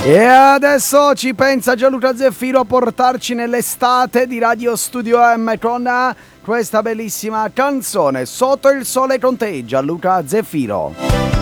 E adesso ci pensa Gianluca Zeffiro a portarci nell'estate di Radio Studio M con questa bellissima canzone Sotto il sole con te, Gianluca Zeffiro.